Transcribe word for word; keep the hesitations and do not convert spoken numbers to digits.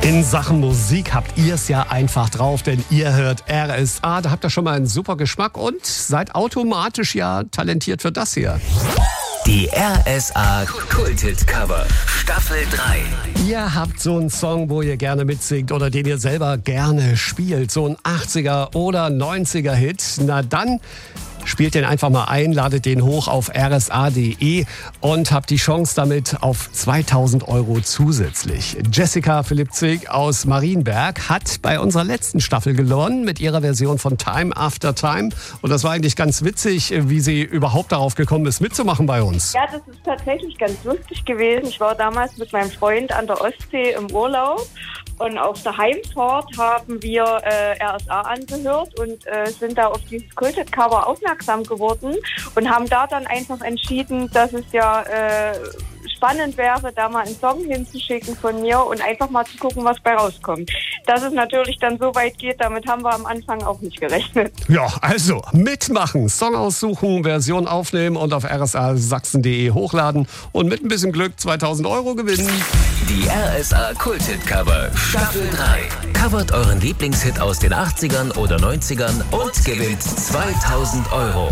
In Sachen Musik habt ihr es ja einfach drauf, denn ihr hört R S A. Da habt ihr schon mal einen super Geschmack und seid automatisch ja talentiert für das hier. Die R S A Kulthit Cover Staffel drei. Ihr habt so einen Song, wo ihr gerne mitsingt oder den ihr selber gerne spielt. So ein achtziger oder neunziger Hit. Na dann spielt den einfach mal ein, ladet den hoch auf r s a punkt d e und habt die Chance damit auf zweitausend Euro zusätzlich. Jessica Philipp-Zig aus Marienberg hat bei unserer letzten Staffel gewonnen mit ihrer Version von Time After Time. Und das war eigentlich ganz witzig, wie sie überhaupt darauf gekommen ist, mitzumachen bei uns. Ja, das ist tatsächlich ganz lustig gewesen. Ich war damals mit meinem Freund an der Ostsee im Urlaub. Und auf der Heimfahrt haben wir äh, R S A angehört und äh, sind da auf dieses Kulthit-Cover aufmerksam geworden und haben da dann einfach entschieden, dass es ja äh, spannend wäre, da mal einen Song hinzuschicken von mir und einfach mal zu gucken, was bei rauskommt. Dass es natürlich dann so weit geht, damit haben wir am Anfang auch nicht gerechnet. Ja, also mitmachen, Song aussuchen, Version aufnehmen und auf r s a sachsen punkt d e hochladen und mit ein bisschen Glück zweitausend Euro gewinnen. Die R S A Kulthit Cover Staffel drei. Covert euren Lieblingshit aus den achtzigern oder neunzigern und gewinnt zweitausend Euro.